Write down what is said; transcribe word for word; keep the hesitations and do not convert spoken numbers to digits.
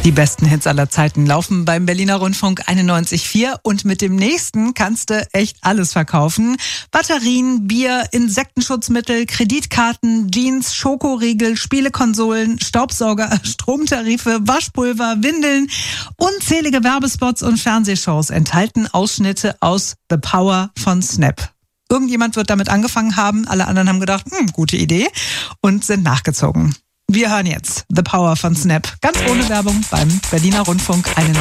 Die besten Hits aller Zeiten laufen beim Berliner Rundfunk einundneunzig Komma vier und mit dem nächsten kannst du echt alles verkaufen. Batterien, Bier, Insektenschutzmittel, Kreditkarten, Jeans, Schokoriegel, Spielekonsolen, Staubsauger, Stromtarife, Waschpulver, Windeln. Unzählige Werbespots und Fernsehshows enthalten Ausschnitte aus The Power von Snap. Irgendjemand wird damit angefangen haben, alle anderen haben gedacht, hm, gute Idee und sind nachgezogen. Wir hören jetzt The Power von Snap, ganz ohne Werbung beim Berliner Rundfunk einundneunzig.